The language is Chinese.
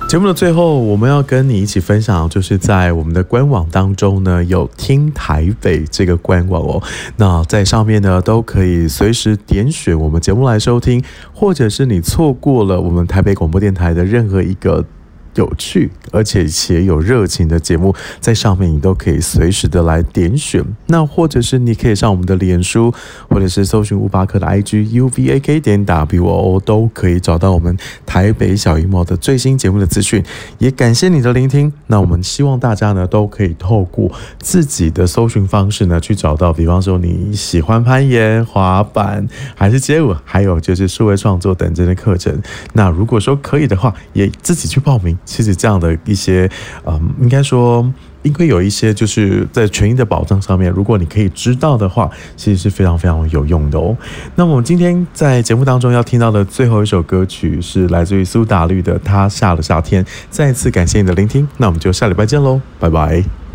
节目的最后，我们要跟你一起分享，就是在我们的官网当中呢，有听台北这个官网哦。那在上面呢，都可以随时点选我们节目来收听，或者是你错过了我们台北广播电台的任何一个有趣而且有热情的节目，在上面你都可以随时的来点选。那或者是你可以上我们的脸书，或者是搜寻580的 IG UVAK.WO， 都可以找到我们台北小荧幕的最新节目的资讯。也感谢你的聆听。那我们希望大家呢都可以透过自己的搜寻方式呢去找到，比方说你喜欢攀岩、滑板，还是街舞，还有就是数位创作等等的课程。那如果说可以的话，也自己去报名。其实这样的一些，应该说，因为有一些就是在权益的保障上面，如果你可以知道的话，其实是非常非常有用的哦。那么我们今天在节目当中要听到的最后一首歌曲是来自于苏打绿的《他下了夏天》。再一次感谢你的聆听，那我们就下礼拜见喽，拜拜。